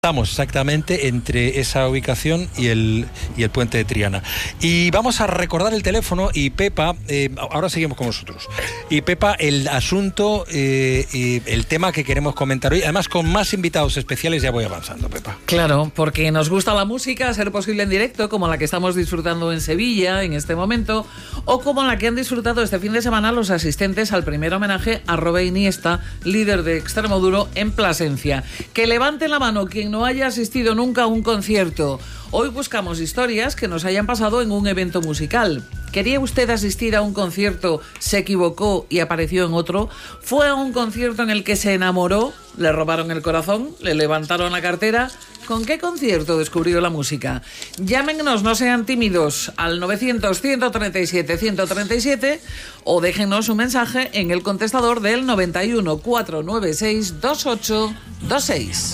Estamos exactamente entre esa ubicación y el puente de Triana. Y vamos a recordar el teléfono y Pepa, ahora seguimos con vosotros. Y Pepa, el asunto, el tema que queremos comentar hoy, además con más invitados especiales, ya voy avanzando, Pepa. Claro, porque nos gusta la música, a ser posible en directo, como la que estamos disfrutando en Sevilla en este momento, o como la que han disfrutado este fin de semana los asistentes al primer homenaje a Robert Iniesta, líder de Extremoduro en Plasencia. Que levante la mano quien no haya asistido nunca a un concierto. Hoy buscamos historias que nos hayan pasado en un evento musical. ¿Quería usted asistir a un concierto, se equivocó y apareció en otro? ¿Fue a un concierto en el que se enamoró, le robaron el corazón, le levantaron la cartera? ¿Con qué concierto descubrió la música? Llámenos, no sean tímidos, al 900-137-137 o déjenos un mensaje en el contestador del 91 496 2826.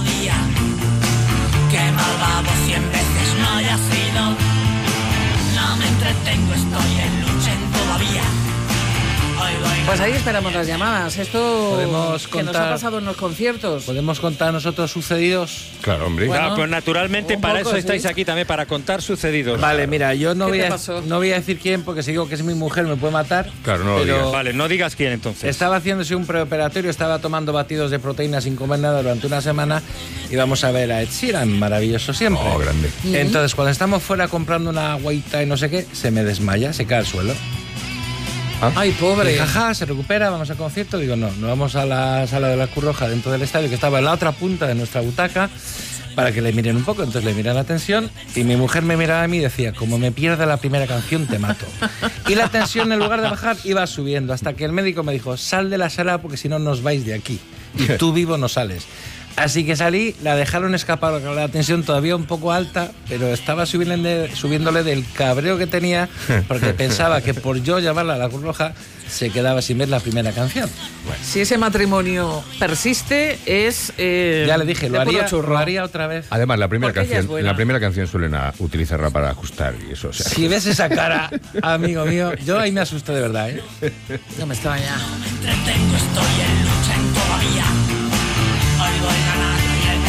Que malvado 100 veces no haya sido. No me entretengo, estoy en lucha todavía. Pues ahí esperamos las llamadas. Esto podemos que nos ha pasado en los conciertos. ¿Podemos contar nosotros sucedidos? Claro, hombre. Bueno, claro, pues naturalmente para poco, eso estáis sí. aquí también, para contar sucedidos. Vale, mira, yo no ¿Qué voy te a pasó? no voy a decir quién, porque si digo que es mi mujer me puede matar. Claro, no lo pero digas. Vale, no digas quién entonces. Estaba haciéndose un preoperatorio, estaba tomando batidos de proteína sin comer nada durante una semana y vamos a ver a Ed Sheeran, maravilloso siempre. Oh, grande. Entonces, cuando estamos fuera comprando una agüita y no sé qué, se me desmaya, se cae al suelo. Ay, pobre. Y jaja, se recupera, vamos al concierto. Digo, no vamos a la sala de la Cruz Roja dentro del estadio, que estaba en la otra punta de nuestra butaca, para que le miren un poco. Entonces le miran la tensión y mi mujer me miraba a mí y decía, como me pierda la primera canción, te mato. Y la tensión, en lugar de bajar, iba subiendo, hasta que el médico me dijo, sal de la sala porque si no nos vais de aquí. Y tú vivo no sales. Así que salí, la dejaron escapar con la tensión todavía un poco alta, pero estaba subiéndole del cabreo que tenía, porque pensaba que por yo llamarla a la Cruz Roja se quedaba sin ver la primera canción. Bueno. Si ese matrimonio persiste, es... ya le dije, lo churro. haría otra vez. Además, la primera Porque ella es canción, buena. la primera canción suelen utilizarla para ajustar y eso. O sea, Si ves esa cara, amigo mío, yo ahí me asusté de verdad, ¿eh? No me estaba ya. No me entretengo, estoy en lucha todavía. Hoy voy ganando y el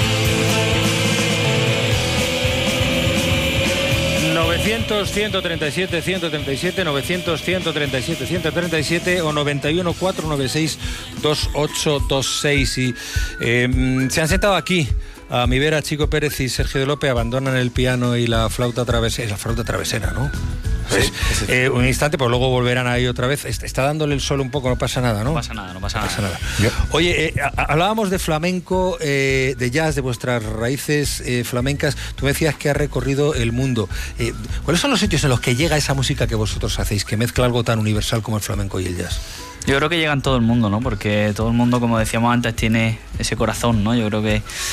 perdí. 900-137-137, 900-137-137 o 91-496-2826. Y se han sentado aquí. A mi vera, Chico Pérez y Sergio de López abandonan el piano y la flauta travesera, ¿no? Sí, un instante, pues luego volverán ahí otra vez. Está dándole el sol un poco, no pasa nada, ¿no? No pasa nada. Oye, hablábamos de flamenco, de jazz, de vuestras raíces flamencas. Tú me decías que has recorrido el mundo. ¿Cuáles son los sitios en los que llega esa música que vosotros hacéis, que mezcla algo tan universal como el flamenco y el jazz? Yo creo que llega en todo el mundo, ¿no? Porque todo el mundo, como decíamos antes, tiene ese corazón, ¿no? Yo creo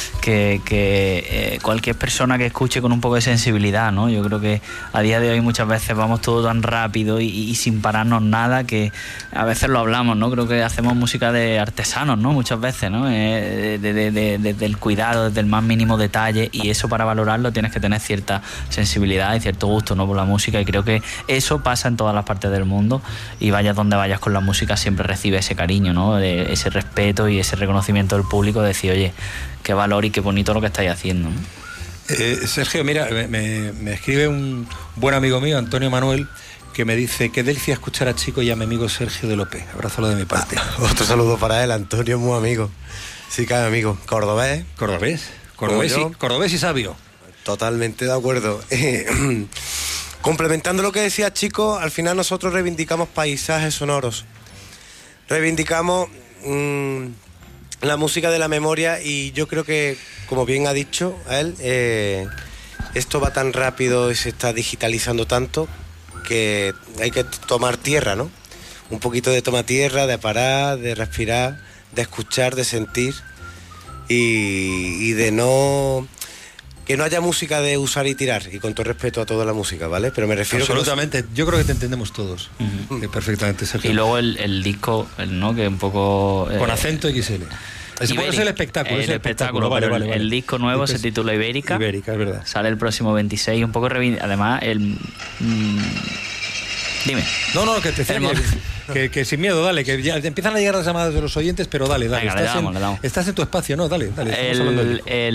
que cualquier persona que escuche con un poco de sensibilidad, ¿no? Yo creo que a día de hoy muchas veces vamos todo tan rápido y sin pararnos nada, que a veces lo hablamos, ¿no? Creo que hacemos música de artesanos, ¿no? Muchas veces, ¿no? Desde el cuidado, desde el más mínimo detalle, y eso para valorarlo tienes que tener cierta sensibilidad y cierto gusto, ¿no? Por la música, y creo que eso pasa en todas las partes del mundo, y vayas donde vayas con la música siempre recibe ese cariño, ¿no? Ese respeto y ese reconocimiento del público, de decir, oye, qué valor y qué bonito lo que estáis haciendo, ¿no? Sergio, mira, me escribe un buen amigo mío, Antonio Manuel, que me dice, qué delicia escuchar a Chico y a mi amigo Sergio de López. Abrázalo de mi parte. Otro saludo para él, Antonio, muy amigo. Sí, cada amigo. Cordobés. Cordobés y sabio. Totalmente de acuerdo. Complementando lo que decía Chico, al final nosotros reivindicamos paisajes sonoros. Reivindicamos la música de la memoria, y yo creo que, como bien ha dicho él, esto va tan rápido y se está digitalizando tanto que hay que tomar tierra, ¿no? Un poquito de toma tierra, de parar, de respirar, de escuchar, de sentir y de no... Que no haya música de usar y tirar, y con todo respeto a toda la música, ¿vale? Pero me refiero... Absolutamente, yo creo que te entendemos todos. Perfectamente, Sergio. Y luego el disco, ¿no? Que un poco... Con acento XL. Es el espectáculo. El espectáculo, vale. El disco nuevo se titula Ibérica. Ibérica, es verdad. Sale el próximo 26, un poco... Además, Dime. No, que te decía que sin miedo, dale, que ya empiezan a llegar las llamadas de los oyentes, pero dale. Venga, le damos. Estás en tu espacio, ¿no? Dale. Estamos hablando de disco.